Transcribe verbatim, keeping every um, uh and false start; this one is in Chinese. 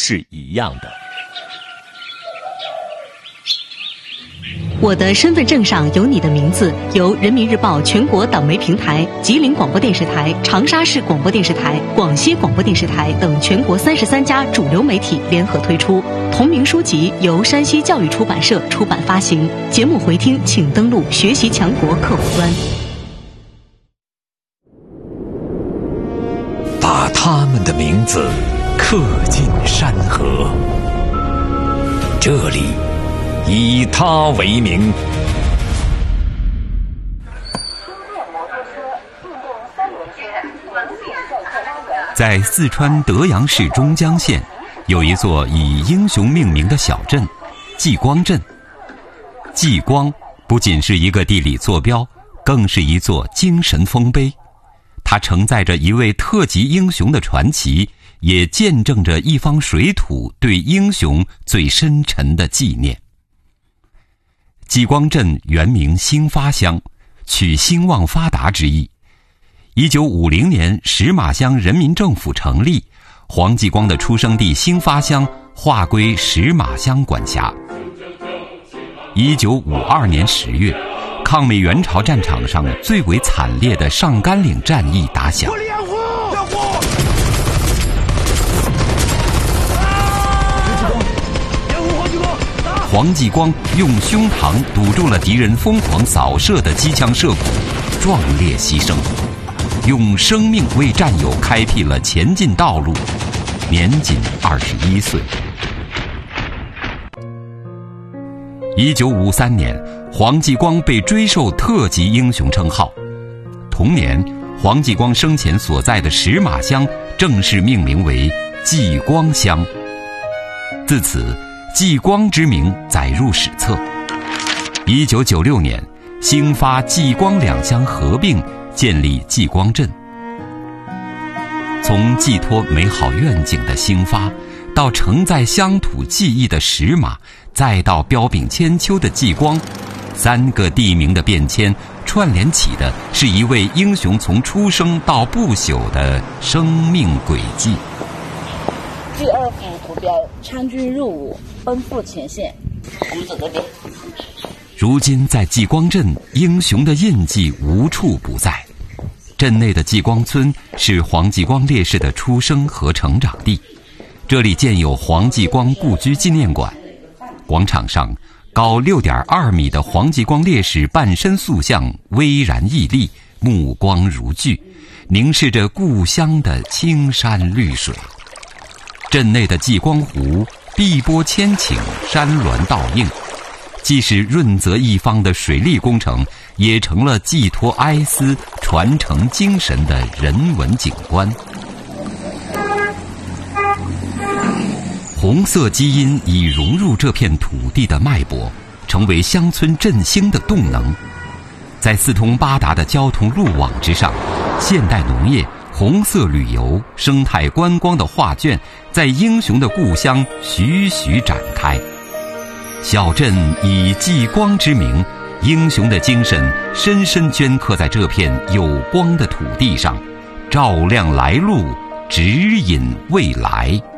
是一样的。 我的身份证上有你的名字，由人民日报全国党媒平台、吉林广播电视台、长沙市广播电视台、广西广播电视台等全国三十三家主流媒体联合推出。同名书籍由山西教育出版社出版发行。节目回听请登录学习强国客户端。 把他们的名字刻进山河，这里以他为名。 在四川德阳市中江县，有一座以英雄命名的小镇——继光镇。继光不仅是一个地理坐标，更是一座精神丰碑。它承载着一位特级英雄的传奇，也见证着一方水土对英雄最深沉的纪念。继光镇原名兴发乡，取兴旺发达之意。一九五零年石马乡人民政府成立，黄继光的出生地兴发乡划归石马乡管辖。一九五二年十月，抗美援朝战场上最为惨烈的上甘岭战役打响。黄继光用胸膛堵住了敌人疯狂扫射的机枪射骨，壮烈牺牲，用生命为战友开辟了前进道路，年仅二十一岁。一九五三年，黄继光被追授特级英雄称号。同年，黄继光生前所在的石马乡正式命名为继光乡。自此，继光之名载入史册。一九九六年，兴发、继光两乡合并，建立继光镇。从寄托美好愿景的兴发，到承载乡土记忆的石马，再到彪炳千秋的继光，三个地名的变迁串联起的是一位英雄从出生到不朽的生命轨迹。 第二幅图标，参军入伍，奔赴前线。我们走这边。 如今在继光镇，英雄的印记无处不在。镇内的继光村是黄继光烈士的出生和成长地，这里建有黄继光故居纪念馆。广场上，高六点二米的黄继光烈士半身塑像巍然屹立，目光如炬，凝视着故乡的青山绿水。镇内的继光湖碧波千顷，山峦倒映，既是润泽一方的水利工程，也成了寄托哀思、传承精神的人文景观。红色基因已融入这片土地的脉搏，成为乡村振兴的动能。在四通八达的交通路网之上，现代农业、红色旅游、生态观光的画卷在英雄的故乡徐徐展开。小镇以继光之名，英雄的精神深深镌刻在这片有光的土地上，照亮来路，指引未来。